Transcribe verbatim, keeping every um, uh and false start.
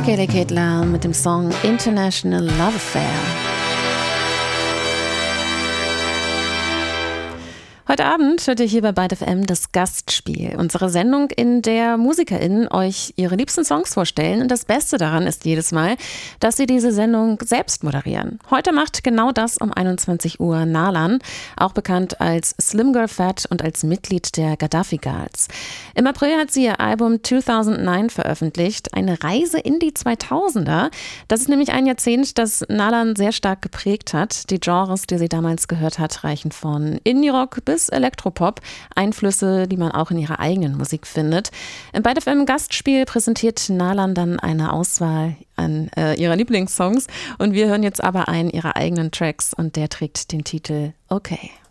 Kelly Kettler mit dem Song International Love Affair. Heute Abend hört ihr hier bei Byte F M das Gastspiel, unsere Sendung, in der MusikerInnen euch ihre liebsten Songs vorstellen. Und das Beste daran ist jedes Mal, dass sie diese Sendung selbst moderieren. Heute macht genau das um einundzwanzig Uhr Nalan, auch bekannt als Slim Girl Fat und als Mitglied der Gaddafi Girls. Im April hat sie ihr Album zweitausendneun veröffentlicht, eine Reise in die zweitausender. Das ist nämlich ein Jahrzehnt, das Nalan sehr stark geprägt hat. Die Genres, die sie damals gehört hat, reichen von Indie-Rock bis Elektropop, Einflüsse, die man auch in ihrer eigenen Musik findet. Im Byte F M Gastspiel präsentiert Nalan dann eine Auswahl an äh, ihrer Lieblingssongs und wir hören jetzt aber einen ihrer eigenen Tracks und der trägt den Titel Okay.